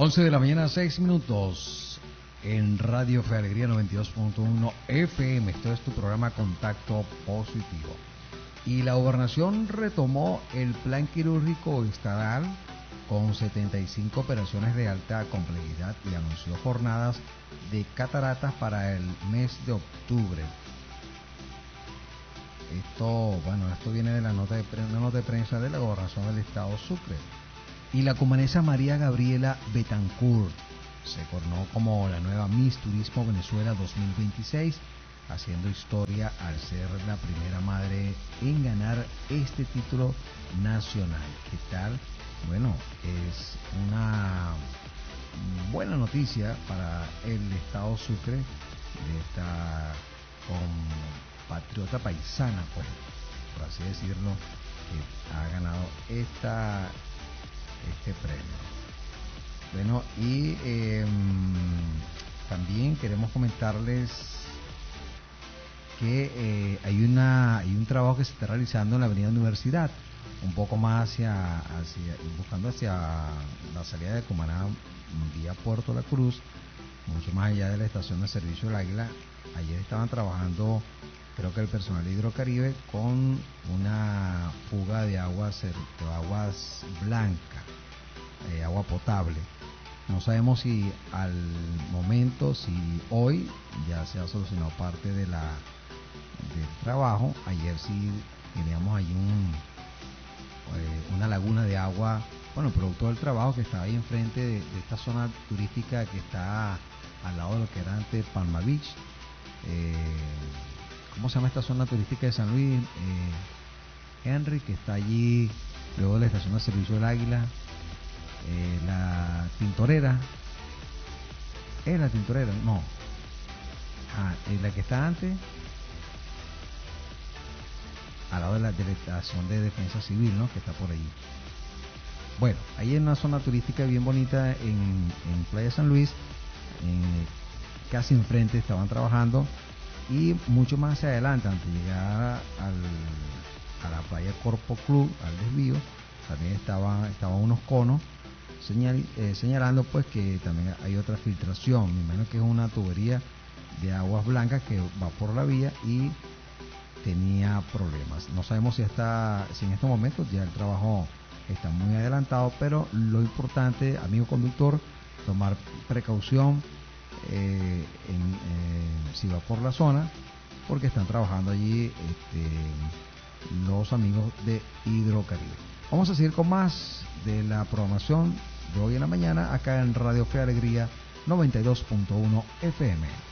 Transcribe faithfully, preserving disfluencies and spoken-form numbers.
once de la mañana, seis minutos, en Radio Fe Alegría noventa y dos punto uno F M. Esto es tu programa Contacto Positivo. Y la gobernación retomó el plan quirúrgico estatal con setenta y cinco operaciones de alta complejidad y anunció jornadas de cataratas para el mes de octubre. Esto, bueno, esto viene de la nota de, una nota de prensa de la gobernación del estado Sucre. Y la cumanesa María Gabriela Betancourt se coronó como la nueva Miss Turismo Venezuela dos mil veintiséis, haciendo historia al ser la primera madre en ganar este título nacional. ¿Qué tal? Bueno, es una buena noticia para el estado Sucre de esta compatriota paisana, pues, por así decirlo, que ha ganado esta este premio. Bueno, y eh, también queremos comentarles que eh, hay una hay un trabajo que se está realizando en la avenida Universidad, un poco más hacia, hacia buscando hacia la salida de Cumaná vía Puerto La Cruz, mucho más allá de la estación de servicio del Águila. Ayer estaban trabajando, creo que el personal de Hidrocaribe, con una fuga de aguas, de aguas blancas, eh, agua potable. No sabemos si al momento, si hoy ya se ha solucionado parte de la del trabajo. Ayer sí teníamos ahí un, eh, una laguna de agua, bueno, producto del trabajo que estaba ahí enfrente de, de esta zona turística que está al lado de lo que era antes Palma Beach. Eh, ¿Cómo se llama esta zona turística de San Luis? Eh, Henry, que está allí, luego de la estación de servicio del Águila, eh, la Tintorera. ¿Es la Tintorera? No. Ah, eh, la que está antes, al lado de la, de la estación de defensa civil, ¿no? Que está por allí. Bueno, ahí en una zona turística bien bonita en, en Playa San Luis, eh, casi enfrente estaban trabajando. Y mucho más hacia adelante, antes de llegar al, a la playa Corpo Club, al desvío, también estaban estaban unos conos señal, eh, señalando pues que también hay otra filtración. Me imagino que es una tubería de aguas blancas que va por la vía y tenía problemas. No sabemos si está, si en estos momentos ya el trabajo está muy adelantado, pero lo importante, amigo conductor, tomar precaución eh, en, eh, si va por la zona, porque están trabajando allí este, los amigos de Hidrocaribe. Vamos a seguir con más de la programación de hoy en la mañana acá en Radio Fe Alegría noventa y dos punto uno F M.